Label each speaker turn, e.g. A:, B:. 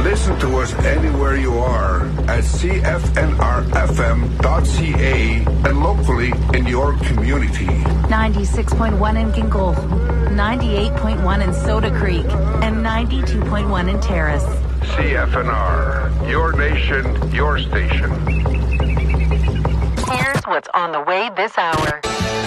A: Listen to us anywhere you are at cfnrfm.ca and locally in your community.
B: 96.1 in Gingol, 98.1 in Soda Creek, and 92.1 in Terrace.
A: CFNR, your nation, your station.
B: Here's what's on the way this hour.